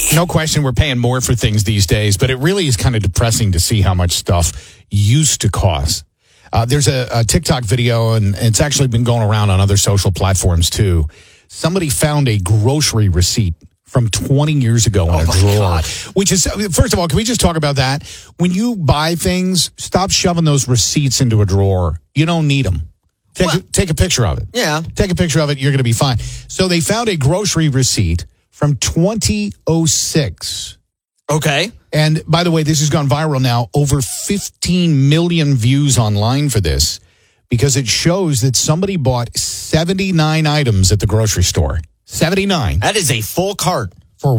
No question, we're paying more for things these days, but it really is kind of depressing to see how much stuff used to cost. There's a TikTok video, and it's actually been going around on other social platforms, too. Somebody found a grocery receipt from 20 years ago in a drawer. God. Which is, first of all, can we just talk about that? When you buy things, stop shoving those receipts into a drawer. You don't need them. Take a picture of it. Yeah. Take a picture of it, you're going to be fine. So they found a grocery receipt from 2006. Okay. And by the way, this has gone viral now. Over 15 million views online for this because it shows that somebody bought 79 items at the grocery store. 79. That is a full cart. For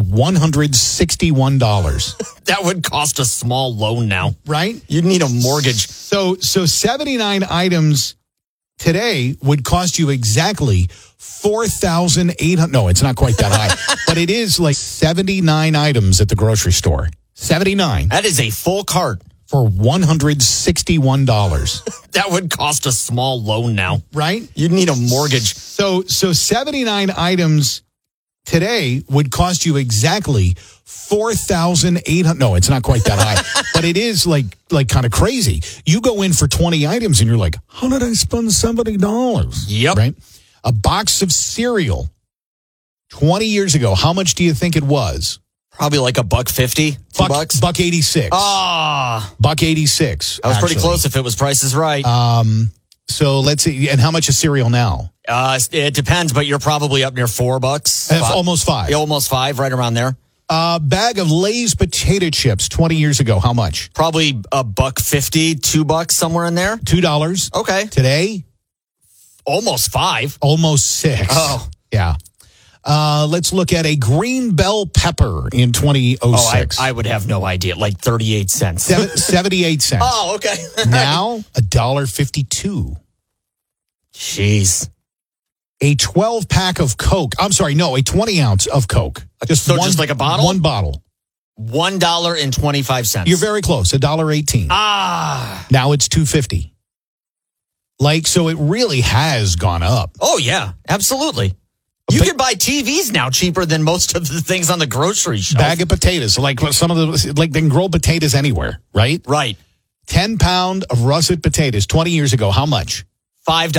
$161. That would cost a small loan now. Right? You'd need a mortgage. So 79 items today would cost you exactly $4,800. No, it's not quite that high. But it is like 79 items at the grocery store. 79. That is a full cart. For $161. That would cost a small loan now. Right? You'd need a mortgage. So 79 items today would cost you exactly $4,800. No, it's not quite that high. But it is like kind of crazy. You go in for 20 items and you're like, how did I spend $70? Yep. Right? A box of cereal 20 years ago, how much do you think it was? Probably like $1.50, $2. $1.86. Ah. $1.86. That was pretty close if it was Price is Right. So let's see. And how much is cereal now? It depends, but you're probably up near $4. Almost $5. Yeah, almost $5, right around there. A bag of Lay's potato chips 20 years ago, how much? Probably $1.50, $2, somewhere in there. $2. Okay. Today? Almost $5. Almost $6. Oh. Yeah. Let's look at a green bell pepper in 2006. I would have no idea. Like 38 cents. 78 cents. Oh, okay. Now, $1.52. Jeez. A 12-pack of Coke. I'm sorry, no, a 20-ounce of Coke. Just like a bottle? One bottle. $1.25. You're very close, $1.18. Ah. Now it's $2.50. So it really has gone up. Oh, yeah, absolutely. You can buy TVs now cheaper than most of the things on the grocery shelf. Bag of potatoes, they can grow potatoes anywhere, right? Right. 10-pound of russet potatoes 20 years ago, how much? $5.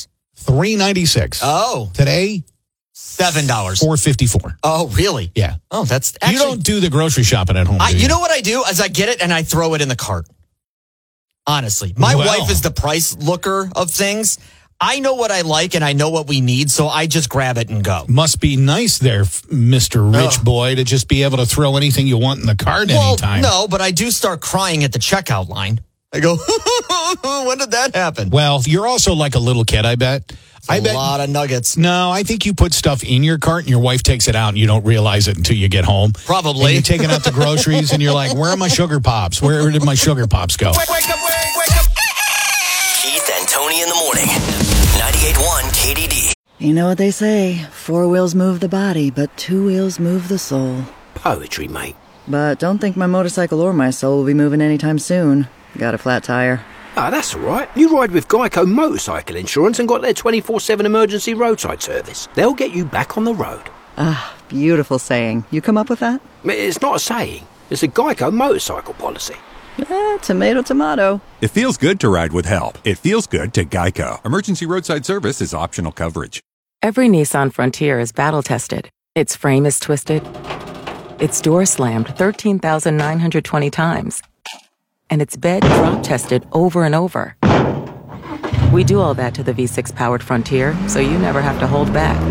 $3.96. Oh. Today? $7. $4.54. Oh, really? Yeah. Oh, that's actually... You don't do the grocery shopping at home, do you? You know what I do? Is I get it and I throw it in the cart. Honestly. My wife is the price looker of things. I know what I like and I know what we need, so I just grab it and go. Must be nice there, Mr. Rich Boy, to just be able to throw anything you want in the cart anytime. No, but I do start crying at the checkout line. I go, when did that happen? Well, you're also like a little kid, I bet. A lot of nuggets. No, I think you put stuff in your cart and your wife takes it out and you don't realize it until you get home. Probably. And you're taking out the groceries and you're like, where are my sugar pops? Where did my sugar pops go? Wake up. Keith and Tony in the morning. 98.1 KDD. You know what they say, 4 wheels move the body, but 2 wheels move the soul. Poetry, mate. But don't think my motorcycle or my soul will be moving anytime soon. Got a flat tire. Ah, that's all right. You ride with Geico Motorcycle Insurance and got their 24/7 emergency roadside service. They'll get you back on the road. Ah, beautiful saying. You come up with that? It's not a saying. It's a Geico motorcycle policy. Tomato, tomato. It feels good to ride with help. It feels good to Geico. Emergency roadside service is optional coverage. Every Nissan Frontier is battle-tested. Its frame is twisted. Its door slammed 13,920 times. And its bed drop-tested over and over. We do all that to the V6-powered Frontier, so you never have to hold back.